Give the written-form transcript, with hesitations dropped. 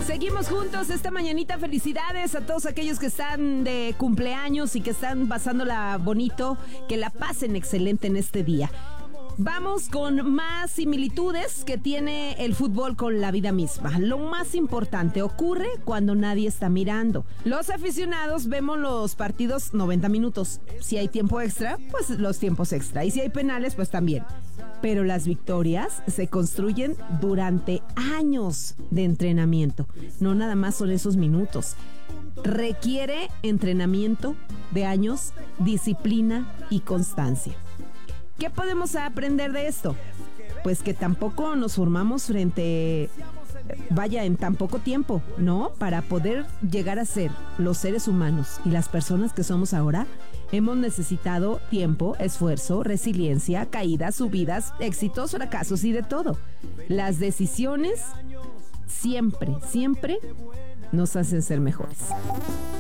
Seguimos juntos esta mañanita. Felicidades a todos aquellos que están de cumpleaños y que están pasándola bonito. Que la pasen excelente en este día. Vamos con más similitudes que tiene el fútbol con la vida misma. Lo más importante ocurre cuando nadie está mirando. Los aficionados vemos los partidos 90 minutos. Si hay tiempo extra, pues los tiempos extra. Y si hay penales, pues también. Pero las victorias se construyen durante años de entrenamiento. No nada más son esos minutos. Requiere entrenamiento de años, disciplina y constancia. ¿Qué podemos aprender de esto? Pues que tampoco nos formamos en tan poco tiempo, ¿no? Para poder llegar a ser los seres humanos y las personas que somos ahora, hemos necesitado tiempo, esfuerzo, resiliencia, caídas, subidas, éxitos, fracasos y de todo. Las decisiones siempre nos hacen ser mejores.